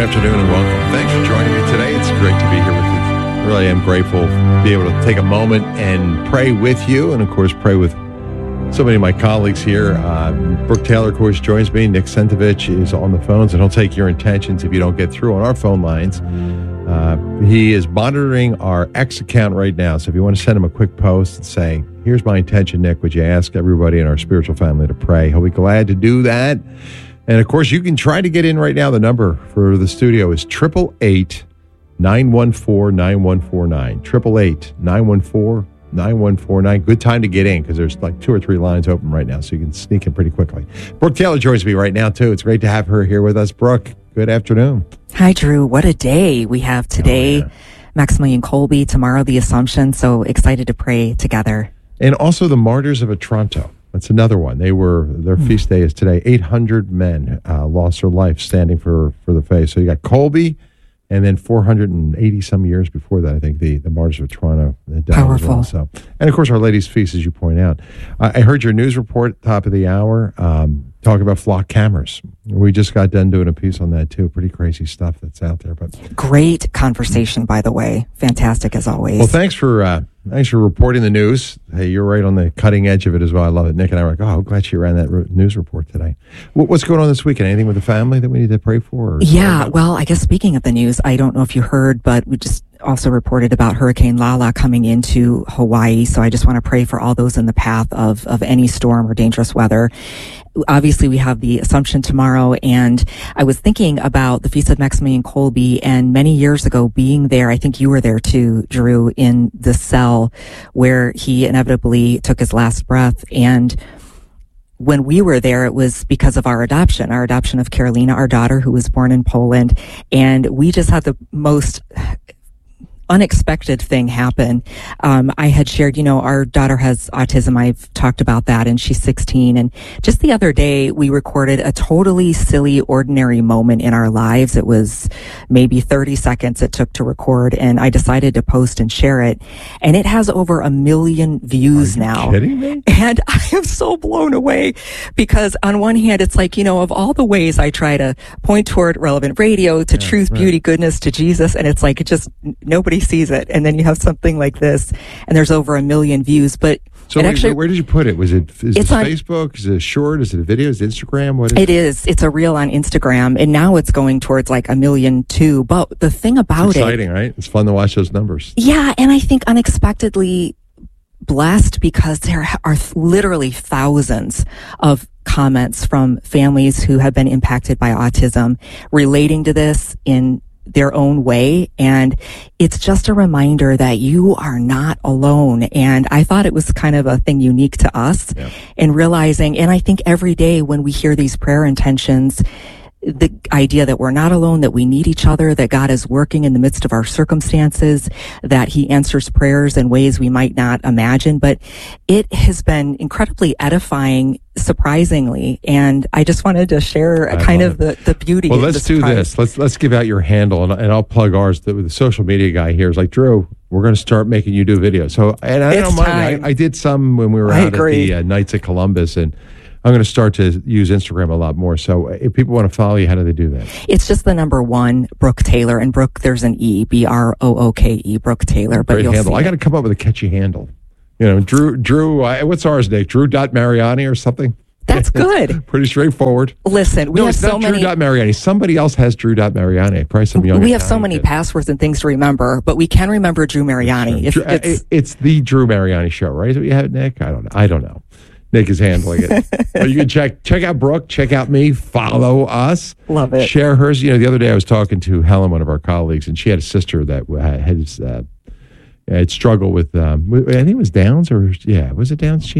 Afternoon and welcome. Thanks for joining me today. It's great to be here with you. Really am grateful to be able to take a moment and pray with you, and of course pray with so many of my colleagues here. Brooke Taylor, of course, joins me. Nick Sentovich is on the phones, and he'll take your intentions if you don't get through on our phone lines. He is monitoring our X account right now, so if you want to send him a quick post and say, here's my intention, Nick, would you ask everybody in our spiritual family to pray? He'll be glad to do that. And, of course, you can try to get in right now. The number for the studio is 888-914-9149. 888-914-9149. Good time to get in because there's like 2 or 3 lines open right now, so you can sneak in pretty quickly. Brooke Taylor joins me right now, too. It's great to have her here with us. Brooke, good afternoon. Hi, Drew. What a day we have today. Oh, yeah. Maximilian Kolbe, tomorrow the Assumption. So excited to pray together. And also the Martyrs of Otranto. That's another one. Their feast day is today. 800 men lost their life standing for the faith. So you got Kolbe, and then 480 some years before that, I think the Martyrs of Otranto died. Powerful. As well. So, and of course, Our Lady's Feast, as you point out. I heard your news report at the top of the hour talking about flock cameras. We just got done doing a piece on that too. Pretty crazy stuff that's out there. But great conversation, by the way. Fantastic as always. Well, thanks for reporting the news. Hey, you're right on the cutting edge of it as well. I love it. Nick and I were like, I'm glad she ran that news report today. What's going on this weekend? Anything with the family that we need to pray for? Yeah, well, I guess speaking of the news, I don't know if you heard, but we just also reported about Hurricane Lala coming into Hawaii. So I just want to pray for all those in the path of any storm or dangerous weather. Obviously, we have the Assumption tomorrow, and I was thinking about the Feast of Maximilian Kolbe, and many years ago being there, I think you were there too, Drew, in the cell where he inevitably took his last breath. And when we were there, it was because of our adoption of Carolina, our daughter, who was born in Poland. And we just had the most unexpected thing happen. I had shared, our daughter has autism. I've talked about that, and she's 16. And just the other day, we recorded a totally silly, ordinary moment in our lives. It was maybe 30 seconds it took to record, and I decided to post and share it. And it has over 1 million views now. Are you kidding me? And I am so blown away because on one hand, it's like, of all the ways I try to point toward relevant radio, to truth, beauty, goodness, to Jesus, and it's like, it just, nobody sees it. And then you have something like this, and there's over 1 million views. But so where did you put it? Is it Facebook? Is it a short? Is it a video? Is it Instagram? What is it? It is. It's a reel on Instagram, and now it's going towards like 1 million too. But the thing about it's exciting, right? It's fun to watch those numbers. Yeah, and I think unexpectedly blessed because there are literally thousands of comments from families who have been impacted by autism relating to this in their own way. And it's just a reminder that you are not alone. And I thought it was kind of a thing unique to us in realizing, and I think every day when we hear these prayer intentions, the idea that we're not alone, that we need each other, that God is working in the midst of our circumstances, that he answers prayers in ways we might not imagine. But it has been incredibly edifying, surprisingly. And I just wanted to share the beauty of Well, let's do this. Let's give out your handle, and I'll plug ours. The social media guy here is like, Drew, we're going to start making you do videos. So, and I don't mind. I did some when we were out at the Knights of Columbus, and I'm going to start to use Instagram a lot more. So if people want to follow you, how do they do that? It's just the number 1, Brooke Taylor. And Brooke, there's an E, Brooke, Brooke Taylor. But great you'll handle. see I got to come up with a catchy handle. Drew, what's ours, Nick? Drew.Mariani or something? That's good. Pretty straightforward. Listen, we have so many. It's not Drew.Mariani. Somebody else has Drew.Mariani. Probably some young. We have so many passwords and things to remember, but we can remember Drew Mariani. It's the Drew Mariani show, right? Is what you have, Nick? I don't know. Nick is handling it. But you can check out Brooke, check out me, follow us. Love it. Share hers. The other day I was talking to Helen, one of our colleagues, and she had a sister that had struggled with, I think it was Downs, was it Downs?